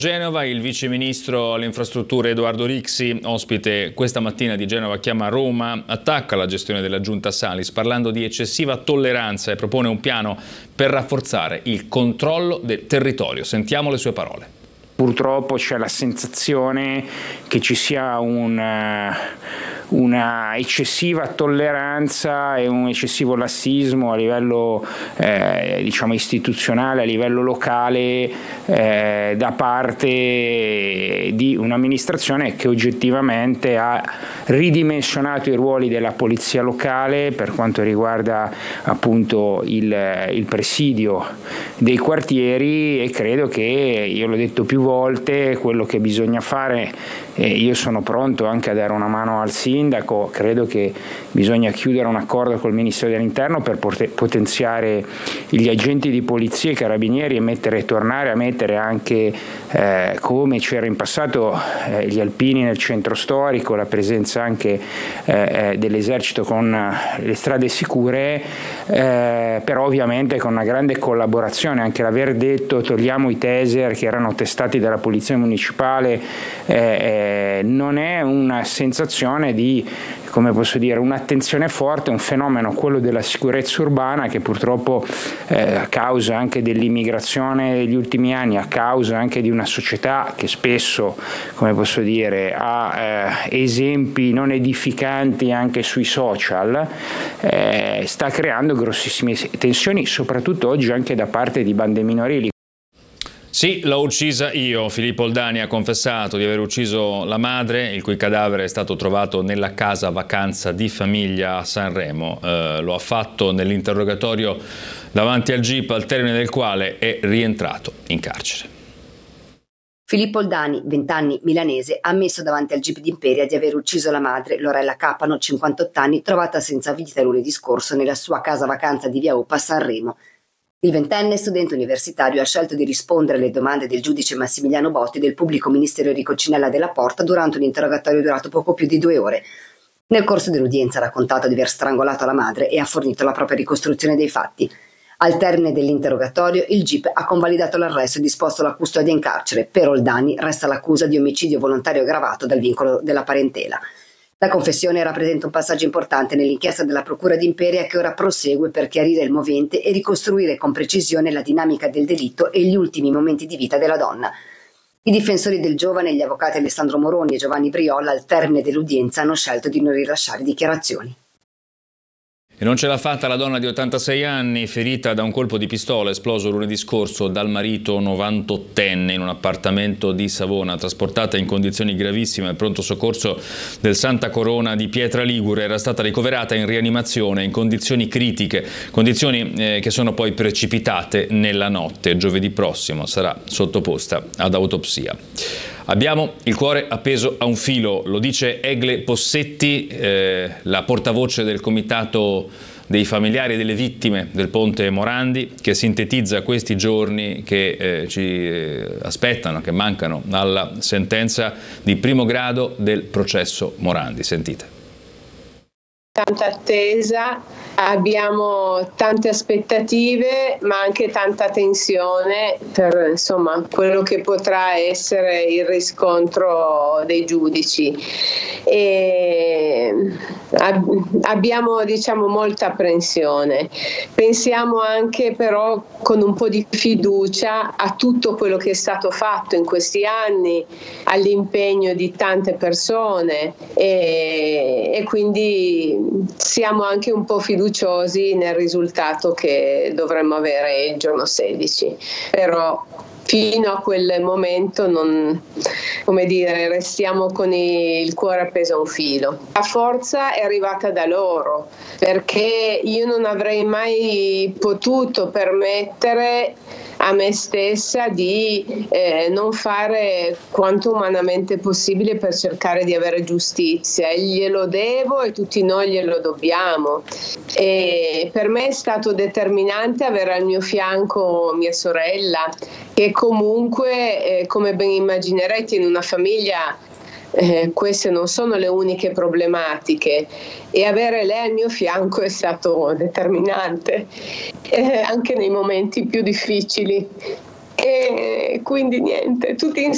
Genova, il vice ministro alle infrastrutture Edoardo Rixi, ospite questa mattina di Genova chiama Roma, attacca la gestione della giunta Salis parlando di eccessiva tolleranza e propone un piano per rafforzare il controllo del territorio. Sentiamo le sue parole. Purtroppo c'è la sensazione che ci sia una eccessiva tolleranza e un eccessivo lassismo a livello istituzionale, a livello locale, da parte di un'amministrazione che oggettivamente ha ridimensionato i ruoli della polizia locale per quanto riguarda appunto il presidio dei quartieri, e credo che, io l'ho detto più volte, quello che bisogna fare, io sono pronto anche a dare una mano al sindaco, credo che bisogna chiudere un accordo col Ministero dell'Interno per potenziare gli agenti di polizia e carabinieri e tornare a mettere anche, come c'era in passato, gli alpini nel centro storico, la presenza anche dell'esercito con le strade sicure, però ovviamente con una grande collaborazione. Anche l'aver detto togliamo i taser che erano testati dalla polizia municipale non è una sensazione di, come posso dire, un'attenzione forte, un fenomeno, quello della sicurezza urbana, che purtroppo a causa anche dell'immigrazione degli ultimi anni, a causa anche di una società che spesso, come posso dire, ha esempi non edificanti anche sui social, sta creando grossissime tensioni, soprattutto oggi anche da parte di bande minorili. Sì, l'ho uccisa io. Filippo Oldani ha confessato di aver ucciso la madre, il cui cadavere è stato trovato nella casa vacanza di famiglia a Sanremo. Lo ha fatto nell'interrogatorio davanti al GIP, al termine del quale è rientrato in carcere. Filippo Oldani, 20 anni, milanese, ha ammesso davanti al GIP di Imperia di aver ucciso la madre, Lorella Capano, 58 anni, trovata senza vita lunedì scorso nella sua casa vacanza di Via Uppa a Sanremo. Il ventenne studente universitario ha scelto di rispondere alle domande del giudice Massimiliano Botti e del pubblico ministero Enrico Cinella della Porta durante un interrogatorio durato poco più di 2 ore. Nel corso dell'udienza ha raccontato di aver strangolato la madre e ha fornito la propria ricostruzione dei fatti. Al termine dell'interrogatorio, il GIP ha convalidato l'arresto e disposto la custodia in carcere. Per Oldani resta l'accusa di omicidio volontario aggravato dal vincolo della parentela. La confessione rappresenta un passaggio importante nell'inchiesta della Procura di Imperia, che ora prosegue per chiarire il movente e ricostruire con precisione la dinamica del delitto e gli ultimi momenti di vita della donna. I difensori del giovane, gli avvocati Alessandro Moroni e Giovanni Briolla, al termine dell'udienza hanno scelto di non rilasciare dichiarazioni. E non ce l'ha fatta la donna di 86 anni, ferita da un colpo di pistola esploso lunedì scorso dal marito 98enne in un appartamento di Savona, trasportata in condizioni gravissime al pronto soccorso del Santa Corona di Pietra Ligure. Era stata ricoverata in rianimazione in condizioni critiche, condizioni che sono poi precipitate nella notte. Giovedì prossimo sarà sottoposta ad autopsia. Abbiamo il cuore appeso a un filo, lo dice Egle Possetti, la portavoce del comitato dei familiari delle vittime del ponte Morandi, che sintetizza questi giorni che ci aspettano, che mancano alla sentenza di primo grado del processo Morandi. Sentite. Tanta attesa, abbiamo tante aspettative, ma anche tanta tensione per quello che potrà essere il riscontro dei giudici. E abbiamo molta apprensione. Pensiamo anche però con un po' di fiducia a tutto quello che è stato fatto in questi anni, all'impegno di tante persone e quindi siamo anche un po' fiduciosi nel risultato che dovremmo avere il giorno 16, però fino a quel momento restiamo con il cuore appeso a un filo. La forza è arrivata da loro, perché io non avrei mai potuto permettere a me stessa di non fare quanto umanamente possibile per cercare di avere giustizia. Glielo devo e tutti noi glielo dobbiamo. E per me è stato determinante avere al mio fianco mia sorella, che comunque, come ben immaginerete, in una famiglia queste non sono le uniche problematiche, e avere lei al mio fianco è stato determinante anche nei momenti più difficili, e quindi niente, tutti insieme